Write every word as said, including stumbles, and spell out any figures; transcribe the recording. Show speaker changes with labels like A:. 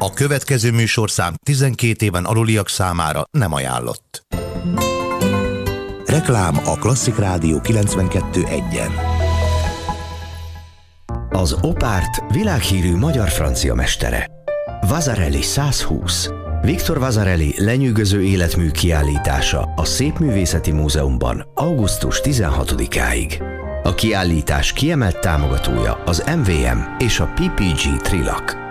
A: A következő műsorszám tizenkét éven aluliak számára nem ajánlott. Reklám a Klasszik Rádió kilencvenkettő egyen.
B: Az Opárt világhírű magyar-francia mestere. Vasarely százhúsz. Viktor Vasarely lenyűgöző életmű kiállítása a Szépművészeti Múzeumban augusztus tizenhatodikáig. A kiállítás kiemelt támogatója az em vé em és a pé pé gé Trilak.